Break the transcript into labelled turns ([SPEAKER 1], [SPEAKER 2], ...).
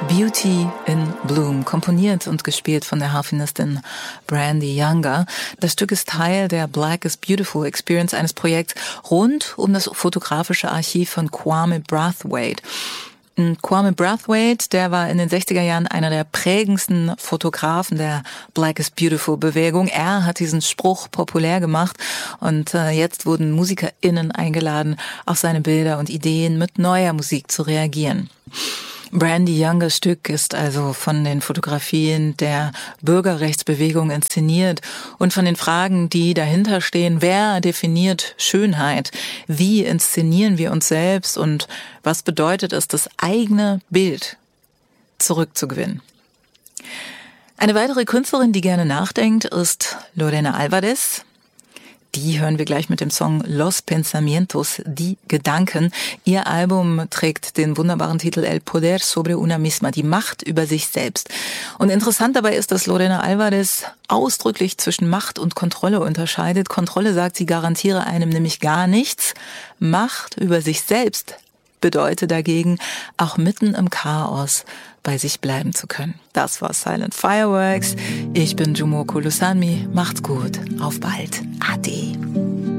[SPEAKER 1] Beauty in Bloom, komponiert und gespielt von der Harfenistin Brandy Younger. Das Stück ist Teil der Black is Beautiful Experience, eines Projekts rund um das fotografische Archiv von Kwame Brathwaite. Kwame Brathwaite, der war in den 60er Jahren einer der prägendsten Fotografen der Black is Beautiful Bewegung. Er hat diesen Spruch populär gemacht und jetzt wurden MusikerInnen eingeladen, auf seine Bilder und Ideen mit neuer Musik zu reagieren. Brandy Youngers Stück ist also von den Fotografien der Bürgerrechtsbewegung inszeniert und von den Fragen, die dahinter stehen. Wer definiert Schönheit? Wie inszenieren wir uns selbst? Und was bedeutet es, das eigene Bild zurückzugewinnen? Eine weitere Künstlerin, die gerne nachdenkt, ist Lorena Alvarez. Die hören wir gleich mit dem Song Los Pensamientos, die Gedanken. Ihr Album trägt den wunderbaren Titel El Poder sobre una misma, die Macht über sich selbst. Und interessant dabei ist, dass Lorena Alvarez ausdrücklich zwischen Macht und Kontrolle unterscheidet. Kontrolle, sagt sie, garantiere einem nämlich gar nichts. Macht über sich selbst bedeutet dagegen, auch mitten im Chaos bei sich bleiben zu können. Das war Silent Fireworks. Ich bin Jumoko Lusanmi. Macht's gut. Auf bald. Ade.